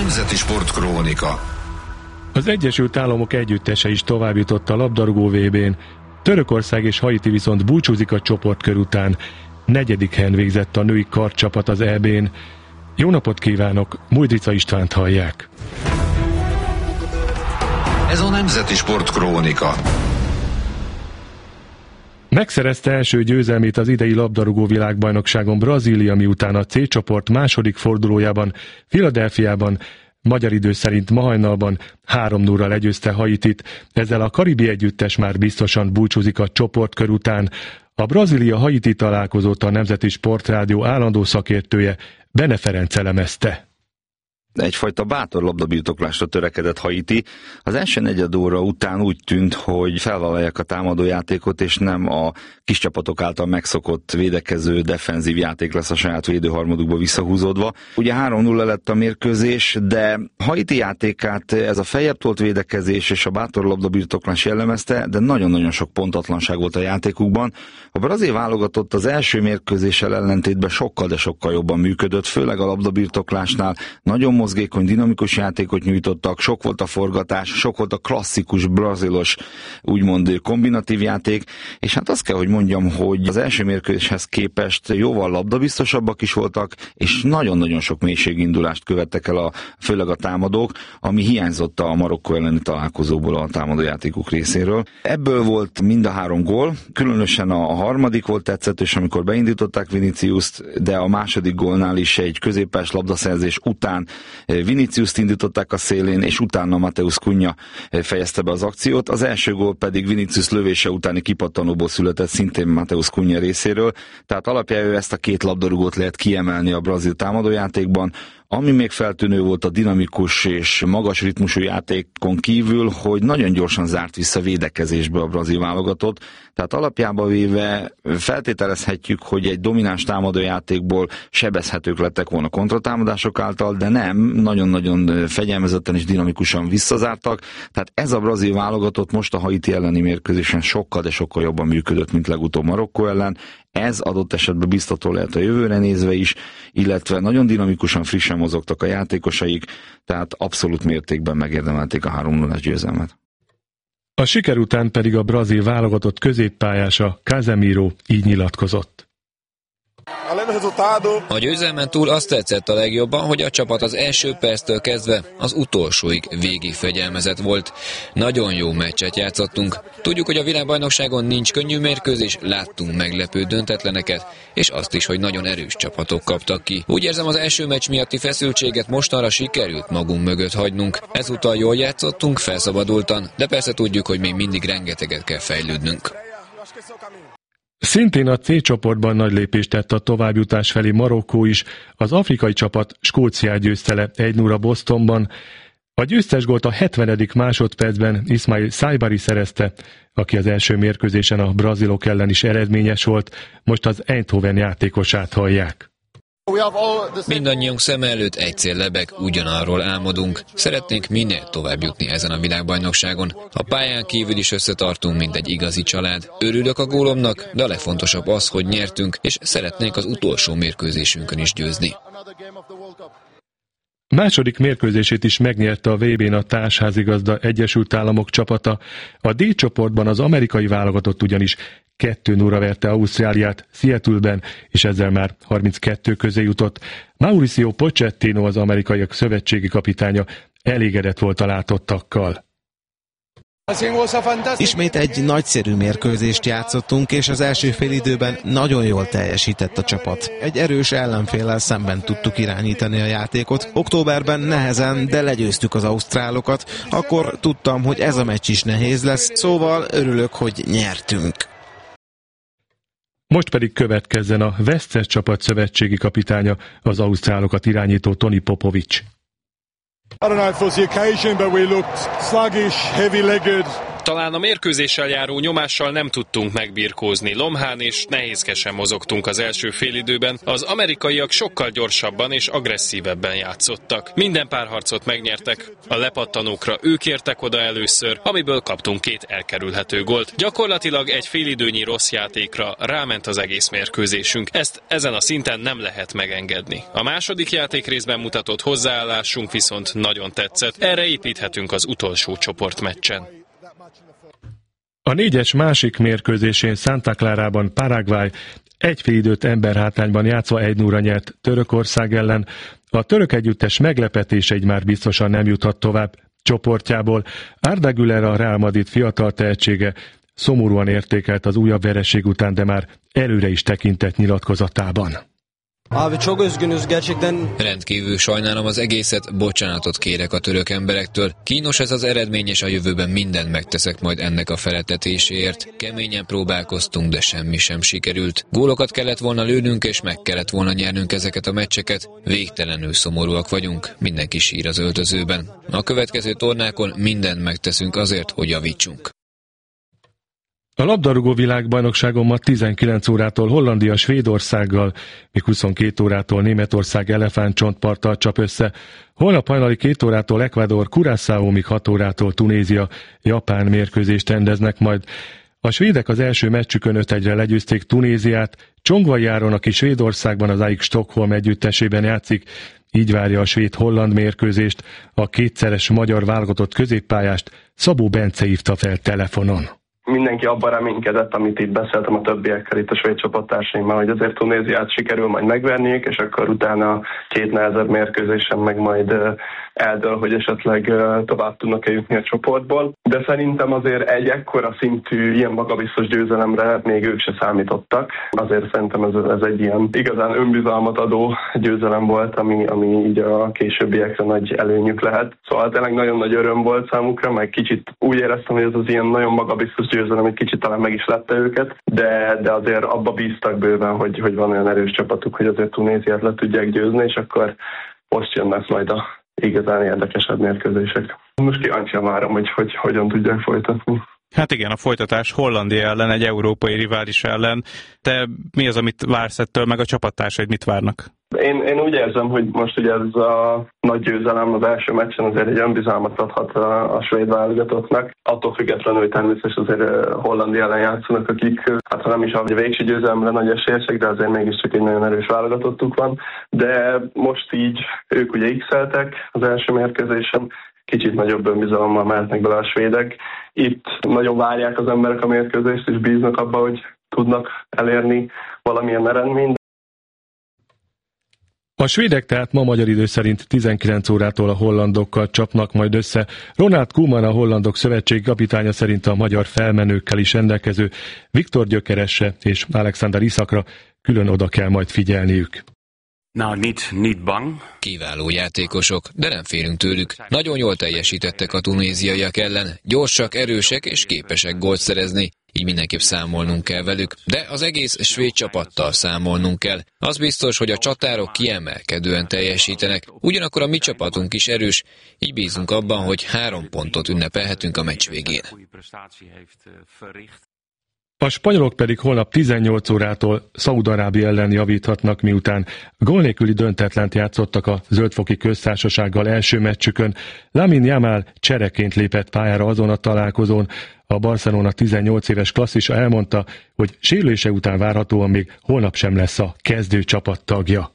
Nemzeti Sportkrónika. Az Egyesült Államok együttese is továbbjutott a labdarúgó VB-n. Törökország és Haiti viszont búcsúzik a csoportkör után. 4. helyen végzett a női kardcsapat az EB-n. Jó napot kívánok, Mújdrica Istvánt hallják. Ez a Nemzeti Sportkrónika. Megszerezte első győzelmét az idei labdarúgó világbajnokságon Brazília, miután a C csoport második fordulójában Philadelphiában magyar idő szerint ma hajnalban 3-0-ra legyőzte Haitit. Ezzel a karibi együttes már biztosan búcsúzik a csoportkör után. A Brazília-Haiti találkozót a Nemzeti Sportrádió állandó szakértője Bene Ferenc elemezte. Egyfajta bátor labdabirtoklásra törekedett Haiti. Az első negyed óra után úgy tűnt, hogy felvállalják a támadójátékot, és nem a kis csapatok által megszokott védekező, defenzív játék lesz a saját védőharmadukba visszahúzódva. Ugye 3-0 lett a mérkőzés, de Haiti játékát ez a feljebb tolt védekezés és a bátor labdabirtoklás jellemezte, de nagyon-nagyon sok pontatlanság volt a játékukban. A brazil válogatott az első mérkőzéssel ellentétben sokkal, de sokkal jobban működött, főleg a labdabirtoklásnál. Nagyon mozgékony, dinamikus játékot nyújtottak, sok volt a forgatás, sok volt a klasszikus brazilos, úgymond kombinatív játék, és hát azt kell, hogy mondjam, hogy az első mérkőzéshez képest jóval labdabiztosabbak is voltak, és nagyon-nagyon sok mélységindulást követtek el főleg a támadók, ami hiányzott a Marokkó elleni találkozóból a támadójátékuk részéről. Ebből volt mind a 3 gól, különösen a harmadik volt tetszetős, amikor beindították Viniciust, de a második gólnál is egy középpályás labdaszerzés után Viniciust indították a szélén, és utána Mateus Cunha fejezte be az akciót. Az első gól pedig Vinicius lövése utáni kipattanóból született, szintén Mateus Cunha részéről. Tehát alapjául ezt a 2 labdarúgót lehet kiemelni a brazil támadójátékban. Ami még feltűnő volt a dinamikus és magas ritmusú játékon kívül, hogy nagyon gyorsan zárt vissza védekezésbe a brazil válogatott. Tehát alapjában véve feltételezhetjük, hogy egy domináns támadójátékból sebezhetők lettek volna kontratámadások által, de nem, nagyon-nagyon fegyelmezetten és dinamikusan visszazártak. Tehát ez a brazil válogatott most a Haiti elleni mérkőzésen sokkal, de sokkal jobban működött, mint legutóbb Marokkó ellen. Ez adott esetben biztató lehet a jövőre nézve is, illetve nagyon dinamikusan, frissen mozogtak a játékosaik, tehát abszolút mértékben megérdemelték a 3-0-as győzelmet. A siker után pedig a brazil válogatott középpályása Casemiro így nyilatkozott. A győzelmen túl azt tetszett a legjobban, hogy a csapat az első perctől kezdve az utolsóig végig fegyelmezett volt. Nagyon jó meccset játszottunk. Tudjuk, hogy a világbajnokságon nincs könnyű mérkőzés, láttunk meglepő döntetleneket, és azt is, hogy nagyon erős csapatok kaptak ki. Úgy érzem, az első meccs miatti feszültséget mostanra sikerült magunk mögött hagynunk. Ezúttal jól játszottunk, felszabadultan, de persze tudjuk, hogy még mindig rengeteget kell fejlődnünk. Szintén a C csoportban nagy lépést tett a továbbjutás felé Marokkó is. Az afrikai csapat Skóciát győzte le 1-0 Bostonban. A győztes gólt a 70. másodpercben Ismail Saibari szerezte, aki az első mérkőzésen a brazilok ellen is eredményes volt. Most az Eindhoven játékosát hallják. Mindannyiunk szem előtt egy cél lebeg, ugyanarról álmodunk. Szeretnénk minél tovább jutni ezen a világbajnokságon. A pályán kívül is összetartunk, mint egy igazi család. Örülök a gólomnak, de a legfontosabb az, hogy nyertünk, és szeretnénk az utolsó mérkőzésünkön is győzni. Második mérkőzését is megnyerte a VB-n a társházigazda Egyesült Államok csapata. A D csoportban az amerikai válogatott ugyanis 2-0-ra verte Ausztráliát Seattle-ben, és ezzel már 32 közé jutott. Mauricio Pochettino, az amerikaiak szövetségi kapitánya, elégedett volt a látottakkal. Ismét egy nagyszerű mérkőzést játszottunk, és az első félidőben nagyon jól teljesített a csapat. Egy erős ellenféllel szemben tudtuk irányítani a játékot. Októberben nehezen, de legyőztük az ausztrálokat. Akkor tudtam, hogy ez a meccs is nehéz lesz, szóval örülök, hogy nyertünk. Most pedig következzen a vesztes csapat szövetségi kapitánya, az ausztrálokat irányító Tony Popovics. I don't know if it was the occasion, but we looked sluggish, heavy-legged. Talán a mérkőzéssel járó nyomással nem tudtunk megbirkózni. Lomhán és nehézkesen mozogtunk az első félidőben. Az amerikaiak sokkal gyorsabban és agresszívebben játszottak. Minden párharcot megnyertek, a lepattanókra ők értek oda először, amiből kaptunk 2 elkerülhető gólt. Gyakorlatilag egy félidőnyi rossz játékra ráment az egész mérkőzésünk. Ezt ezen a szinten nem lehet megengedni. A második játékrészben mutatott hozzáállásunk viszont nagyon tetszett. Erre építhetünk az utolsó csoportmeccsen. A 4-es másik mérkőzésén Santa Clarában Paraguay egy félidőt emberhátrányban játszva 1-0-ra nyert Törökország ellen. A török együttes meglepetése így már biztosan nem juthat tovább csoportjából. Arda Güler, a Real Madrid fiatal tehetsége, szomorúan értékelt az újabb vereség után, de már előre is tekintett nyilatkozatában. Rendkívül sajnálom az egészet, bocsánatot kérek a török emberektől. Kínos ez az eredmény, és a jövőben mindent megteszek majd ennek a feletetéséért. Keményen próbálkoztunk, de semmi sem sikerült. Gólokat kellett volna lőnünk, és meg kellett volna nyernünk ezeket a meccseket. Végtelenül szomorúak vagyunk, mindenki sír az öltözőben. A következő tornákon mindent megteszünk azért, hogy javítsunk. A labdarúgó világbajnokságon ma 19 órától Hollandia Svédországgal, míg 22 órától Németország elefántcsontparttal csap össze. Holnap hajnali 2 órától Ecuador Curaçao, míg 6 órától Tunézia Japán mérkőzést rendeznek majd. A svédek az első meccsükön 5-1-re legyőzték Tunéziát, Csongvai Áron, aki Svédországban az AIK Stockholm együttesében játszik, így várja a svéd-holland mérkőzést. A kétszeres magyar válogatott középpályást Szabó Bence hívta fel telefonon. Mindenki abban reménykedett, amit itt beszéltem a többiekkel, itt a svéd csapattársaimmal, hogy azért Tunéziát sikerül majd megverniük, és akkor utána 2 nehezebb mérkőzésen meg majd eldől, hogy esetleg tovább tudnak-e jutni a csoportból. De szerintem azért egy ekkora szintű, ilyen magabiztos győzelemre még ők se számítottak. Azért szerintem ez egy ilyen igazán önbizalmat adó győzelem volt, ami így a későbbiekre nagy előnyük lehet. Szóval tényleg nagyon nagy öröm volt számukra, meg kicsit úgy éreztem, hogy ez az ilyen nagyon magabiztos győzelem egy kicsit talán meg is lette őket, de azért abba bíztak bőven, hogy van olyan erős csapatuk, hogy azért Tunéziát le tudják győzni, és akkor most jönnek majd a igazán érdekesebb mérkőzések. Most kíváncsian várom, hogy hogyan tudják folytatni. Hát igen, a folytatás Hollandia ellen, egy európai rivális ellen. Te mi az, amit vársz ettől, meg a csapattársaid mit várnak? Én úgy érzem, hogy most ugye ez a nagy győzelem az első meccsen azért egy önbizalmat adhat a svéd válogatottnak. Attól függetlenül, hogy természetesen azért Hollandia ellen játszanak, akik, hát ha nem is a végső győzelemre nagy esélyesek, de azért mégiscsak egy nagyon erős válogatottuk van. De most így ők ugye x-eltek az első mérkőzésen, kicsit nagyobb önbizalommal mehetnek bele a svédek. Itt nagyon várják az emberek a mérkőzést, és bíznak abba, hogy tudnak elérni valamilyen eredményt. A svédek tehát ma magyar idő szerint 19 órától a hollandokkal csapnak majd össze. Ronald Koeman, a hollandok szövetség kapitánya szerint a magyar felmenőkkel is rendelkező Viktor Gyökeresre és Alexander Isakra külön oda kell majd figyelniük. Niet bang. Kiváló játékosok, de nem félünk tőlük. Nagyon jól teljesítettek a tunéziaiak ellen, gyorsak, erősek és képesek gólt szerezni. Így mindenképp számolnunk kell velük, de az egész svéd csapattal számolnunk kell. Az biztos, hogy a csatárok kiemelkedően teljesítenek, ugyanakkor a mi csapatunk is erős, így bízunk abban, hogy 3 pontot ünnepelhetünk a meccs végén. A spanyolok pedig holnap 18 órától Szaúd-Arábia ellen javíthatnak, miután gól nélküli döntetlent játszottak a Zöldfoki Köztársasággal első meccsükön. Lamine Yamal csereként lépett pályára azon a találkozón. A Barcelona 18 éves klasszisa elmondta, hogy sérülése után várhatóan még holnap sem lesz a kezdő csapat tagja.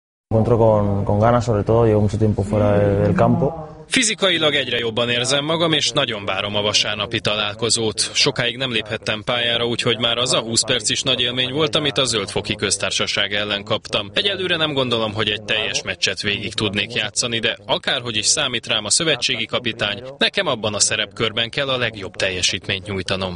Fizikailag egyre jobban érzem magam, és nagyon várom a vasárnapi találkozót. Sokáig nem léphettem pályára, úgyhogy már az a 20 perc is nagy élmény volt, amit a Zöldfoki Köztársaság ellen kaptam. Egyelőre nem gondolom, hogy egy teljes meccset végig tudnék játszani, de akárhogy is számít rám a szövetségi kapitány, nekem abban a szerepkörben kell a legjobb teljesítményt nyújtanom.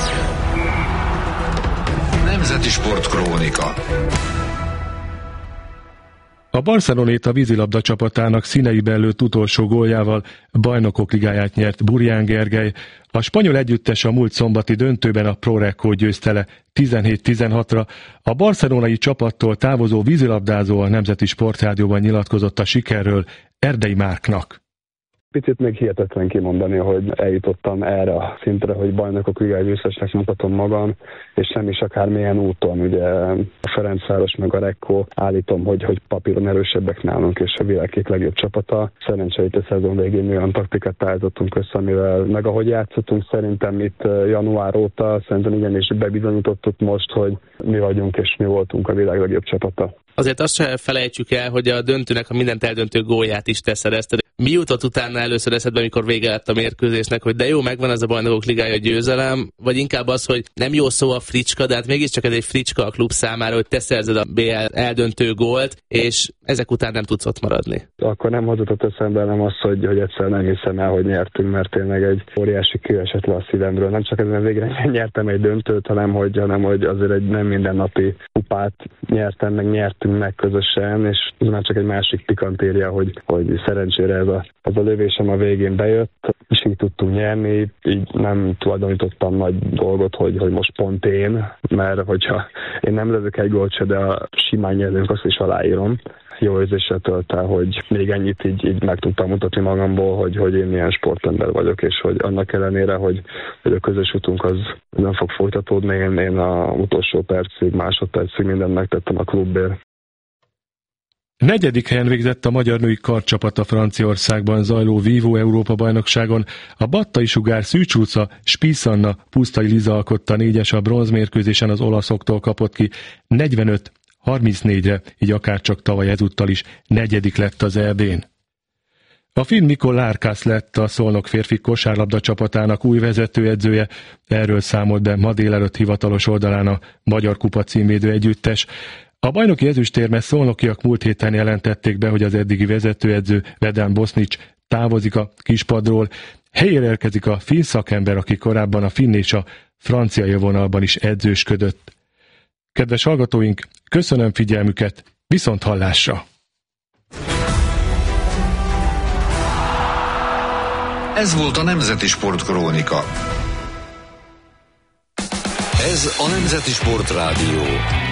Nemzeti Sportkrónika. A Barcelonét a vízilabda csapatának színeiben lőtt utolsó góljával Bajnokok Ligáját nyert Burján Gergely. A spanyol együttes a múlt szombati döntőben a ProRecót győzte le 17-16-ra. A barcelonai csapattól távozó vízilabdázó a Nemzeti Sportrádióban nyilatkozott a sikerről Erdei Márknak. Picit még hihetetlen kimondani, hogy eljutottam erre a szintre, hogy bajnokok ligája győztesnek mutatom magam, és nem is akármilyen úton. Ugye a Ferencváros meg a Rekko állítom, hogy papíron erősebbek nálunk, és a világ két legjobb csapata. Szerencsére itt a szezon végén olyan taktikát állítottunk össze, amivel meg ahogy játszottunk, szerintem itt január óta szerintem igenis bebizonyítottuk most, hogy mi vagyunk és mi voltunk a világ legjobb csapata. Azért azt se felejtsük el, hogy a döntőnek a mindent eldöntő gólját is te szerezted. Mi jutott utána először eszedbe, amikor vége lett a mérkőzésnek, hogy de jó, megvan ez a bajnokok ligája győzelem, vagy inkább az, hogy nem jó szó a fricska, de hát mégiscsak ez egy fricska a klub számára, hogy te szerzed a BL eldöntő gólt, és ezek után nem tudsz ott maradni. Akkor nem hozott eszembe, nem az, hogy egyszer nem hiszem el, hogy nyertünk, mert tényleg egy óriási kő esett le a szívemről. Nem csak ezen végre nyertem egy döntőt, hanem hogy azért egy nem mindennapi kupát nyertem, meg nyertünk meg közösen, és ez már csak egy másik pikantéria, hogy szerencsére ez a lövésem a végén bejött, és így tudtunk nyerni, így nem tulajdonítottam nagy dolgot, hogy most pont én, mert hogyha én nem lövök egy gólt se, de a simán nyerünk, azt is aláírom. Jó érzéssel tölt el, hogy még ennyit így meg tudtam mutatni magamból, hogy én milyen sportember vagyok, és hogy annak ellenére, hogy a közös utunk az nem fog folytatódni, én a utolsó percig, másodpercig mindent megtettem a klubért. 4. helyen végzett a magyar női karcsapata Franciaországban zajló Vívó Európa-bajnokságon. A Battai Sugár Szűcs utca, Spisz Anna, Pusztai Liza alkotta 4-es, a bronzmérkőzésen az olaszoktól kapott ki 45-34-re, így akárcsak tavaly ezúttal is 4. lett az EB-n. A finn Mikko Lárkász lett a Szolnok férfi kosárlabda csapatának új vezetőedzője, erről számolt be ma délelőtt hivatalos oldalán a Magyar Kupa címvédő együttes. A bajnoki ezüstérmes szolnokiak múlt héten jelentették be, hogy az eddigi vezetőedző Vedán Bosznics távozik a kispadról. Helyére érkezik a finn szakember, aki korábban a finn és a francia élvonalban is edzősködött. Kedves hallgatóink, köszönöm figyelmüket, viszont hallásra! Ez volt a Nemzeti Sportkrónika. Ez a Nemzeti Sportrádió.